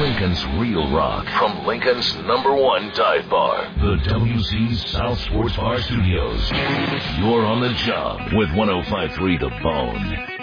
Lincoln's real rock from Lincoln's #1 dive bar, the WC's South Sports Bar Studios. You're on the job with 105.3 The Bone.